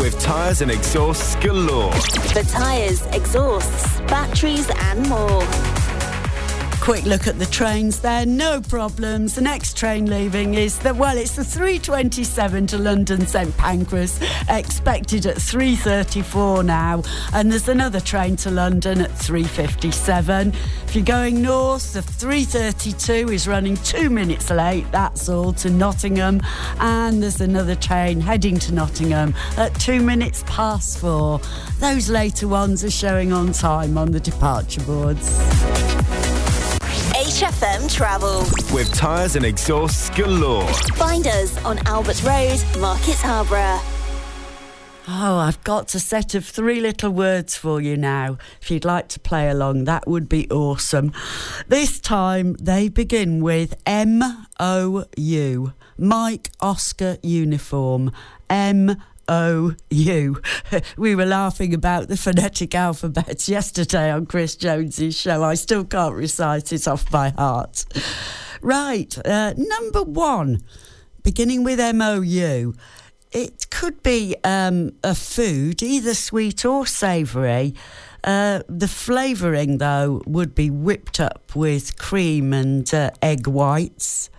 with tyres and exhausts galore. For tyres, exhausts, batteries and more. Quick look at the trains there, no problems. The next train leaving is it's the 3:27 to London St Pancras, expected at 3:34 now, and there's another train to London at 3:57. If you're going north, the 3:32 is running 2 minutes late, that's all, to Nottingham, and there's another train heading to Nottingham at 2 minutes past 4. Those later ones are showing on time on the departure boards. HFM Travel. With tyres and exhausts galore. Find us on Albert Road, Market Harborough. Oh, I've got a set of 3 little words for you now. If you'd like to play along, that would be awesome. This time, they begin with MOU. Mike Oscar Uniform. MOU. We were laughing about the phonetic alphabet yesterday on Chris Jones's show. I still can't recite it off by heart. Right, number 1, beginning with MOU. It could be a food, either sweet or savoury. The flavouring, though, would be whipped up with cream and egg whites.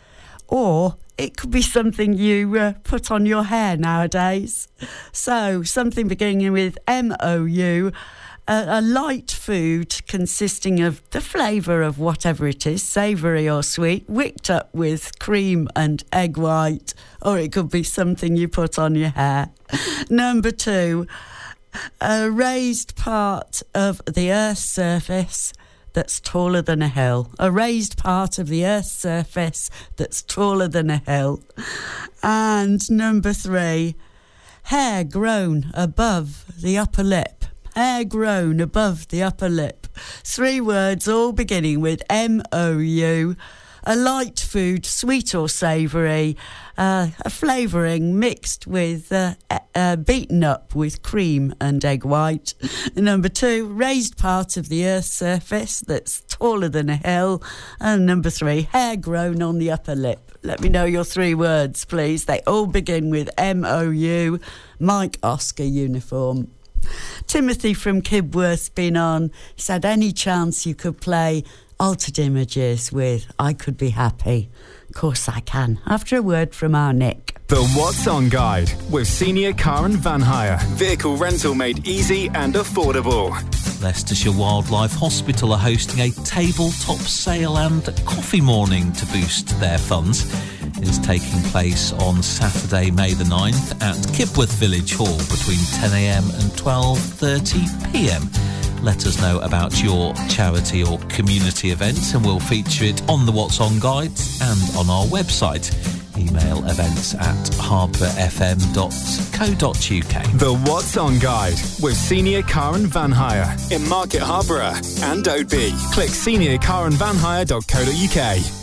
Or it could be something you put on your hair nowadays. So, something beginning with MOU, a light food consisting of the flavour of whatever it is, savoury or sweet, whipped up with cream and egg white, or it could be something you put on your hair. Number 2, a raised part of the Earth's surface that's taller than a hill. A raised part of the Earth's surface that's taller than a hill. And number 3, hair grown above the upper lip. Hair grown above the upper lip. 3 words, all beginning with MOU. A light food, sweet or savoury, a flavouring mixed with, beaten up with cream and egg white. Number 2, raised part of the Earth's surface that's taller than a hill. And number 3, hair grown on the upper lip. Let me know your 3 words, please. They all begin with MOU. Mike Oscar Uniform. Timothy from Kibworth's been on. He said, any chance you could play Altered Images with I Could Be Happy? Of course I can, after a word from our Nick. The What's On Guide with Senior Car and Van Hire. Vehicle rental made easy and affordable. Leicestershire Wildlife Hospital are hosting a tabletop sale and coffee morning to boost their funds. It is taking place on Saturday, May the 9th at Kibworth Village Hall between 10am and 12:30pm. Let us know about your charity or community event and we'll feature it on the What's On Guides and on our website. Email events@harbourfm.co.uk. The What's On Guide with Senior Car and Van Hire in Market Harborough and Oadby. Click seniorcarandvanhire.co.uk.